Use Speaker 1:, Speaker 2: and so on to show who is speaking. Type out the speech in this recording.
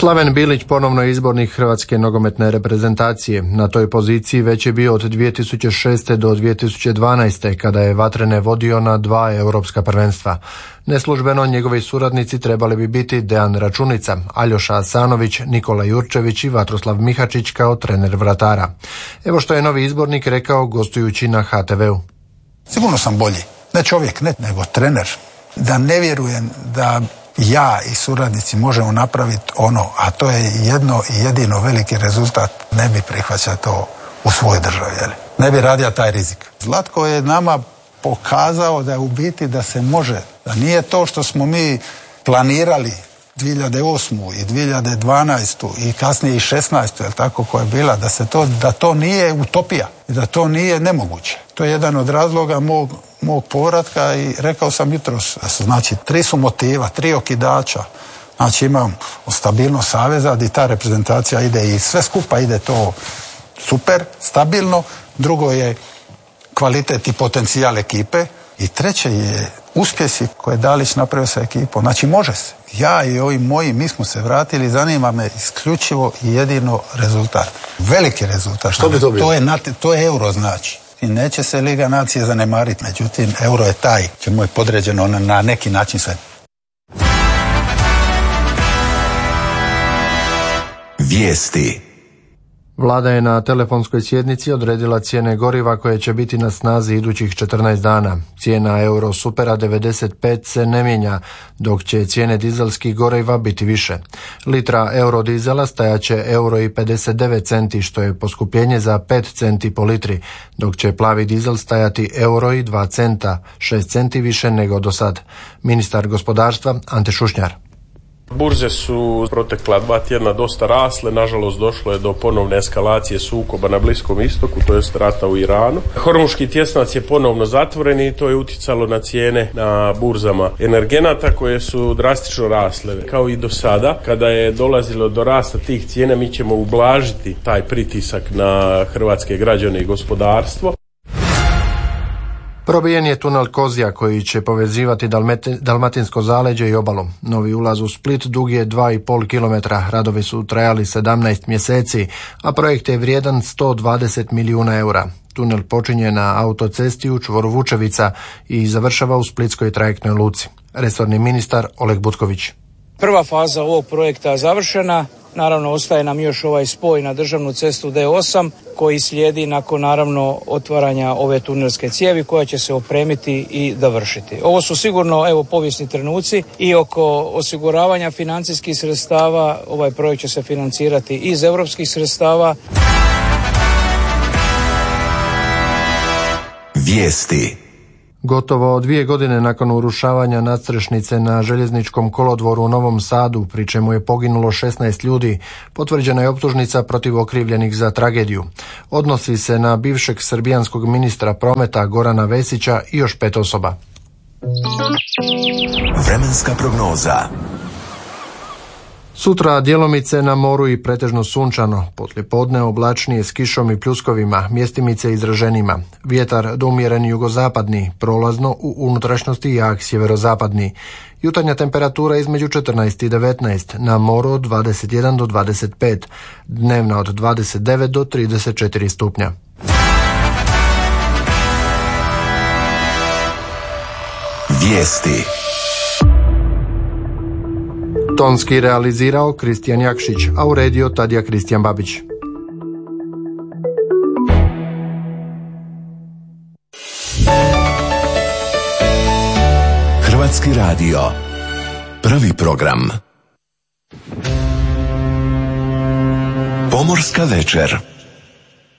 Speaker 1: Slaven Bilić ponovno je izbornik Hrvatske nogometne reprezentacije. Na toj poziciji već je bio od 2006. do 2012. kada je Vatrene vodio na 2 europska prvenstva. Neslužbeno njegovi suradnici trebali bi biti Dejan Računica, Aljoša Asanović, Nikola Jurčević i Vatroslav Mihačić kao trener vratara. Evo što je novi izbornik rekao gostujući na HTV-u.
Speaker 2: Sigurno sam bolji. Ne čovjek, nego trener. Da ne vjerujem da ja i suradnici možemo napraviti ono, a to je jedno i jedino veliki rezultat, ne bi prihvaćao to u svojoj državi. Ne bi radio taj rizik. Zlatko je nama pokazao da je u biti da se može, da nije to što smo mi planirali 2008. i 2012. i kasnije i 16. jel tako, koja je bila, da to nije utopija i da to nije nemoguće. To je jedan od razloga mog povratka i rekao sam jutros, znači 3 su motiva, 3 okidača. Znači imam stabilnost saveza gdje ta reprezentacija ide i sve skupa ide to super, stabilno. Drugo je kvalitet i potencijal ekipe i treće je uspjesi koje je Dalić napravio sa ekipom. Znači može se. Ja i ovi moji, mi smo se vratili, zanima me isključivo i jedino rezultat. Veliki rezultat.
Speaker 3: Što bi to bilo?
Speaker 2: To je euro znači. I neće se Liga nacije zanemariti, međutim euro je taj, čemu je podređeno na neki način sve.
Speaker 4: Vijesti.
Speaker 1: Vlada je na telefonskoj sjednici odredila cijene goriva koje će biti na snazi idućih 14 dana. Cijena Euro Supera 95 se ne mijenja, dok će cijene dizelskih goriva biti više. Litra Euro dizela stajaće €1,59 centi, što je poskupljenje za 5 centi po litri, dok će plavi dizel stajati €2 centa, 6 centi više nego do sad. Ministar gospodarstva Ante Šušnjar.
Speaker 5: Burze su protekla 2 tjedna dosta rasle, nažalost došlo je do ponovne eskalacije sukoba na Bliskom istoku, to jest rata u Iranu. Hormuški tjesnac je ponovno zatvoren i to je utjecalo na cijene na burzama energenata koje su drastično rasle. Kao i do sada, kada je dolazilo do rasta tih cijena, mi ćemo ublažiti taj pritisak na hrvatske građane i gospodarstvo.
Speaker 1: Probijen je tunel Kozja koji će povezivati Dalmatinsko zaleđe i obalu. Novi ulaz u Split dug je 2,5 km, radovi su trajali 17 mjeseci, a projekt je vrijedan 120 milijuna eura. Tunel počinje na autocesti u čvoru Vučevica i završava u splitskoj trajektnoj luci. Resorni ministar Oleg Butković.
Speaker 6: Prva faza ovog projekta završena. Naravno, ostaje nam još ovaj spoj na državnu cestu D8 koji slijedi nakon naravno otvaranja ove tunelske cijevi koja će se opremiti i dovršiti. Ovo su sigurno povijesni trenuci i oko osiguravanja financijskih sredstava ovaj projekt će se financirati iz europskih sredstava.
Speaker 4: Vijesti.
Speaker 1: Gotovo 2 godine nakon urušavanja nadstrešnice na željezničkom kolodvoru u Novom Sadu, pri čemu je poginulo 16 ljudi, potvrđena je optužnica protiv okrivljenih za tragediju. Odnosi se na bivšeg srbijanskog ministra prometa Gorana Vesića i još 5 osoba.
Speaker 4: Vremenska prognoza.
Speaker 1: Sutra djelomice na moru i pretežno sunčano, poslijepodne oblačnije s kišom i pljuskovima, mjestimice izraženima. Vjetar do umjeren jugozapadni, prolazno u unutrašnjosti jak sjeverozapadni. Jutarnja temperatura između 14 i 19, na moru od 21 do 25, dnevna od 29 do 34 stupnja.
Speaker 4: Vijesti.
Speaker 1: Tonski realizirao Kristijan Jakšić, a uredio Tadija Kristijan Babić.
Speaker 4: Hrvatski radio. Prvi program. Pomorska večer.